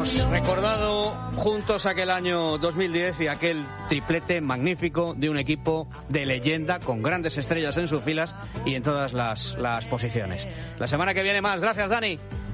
Hemos recordado juntos aquel año 2010 y aquel triplete magnífico de un equipo de leyenda con grandes estrellas en sus filas y en todas las posiciones. La semana que viene más. Gracias, Dani.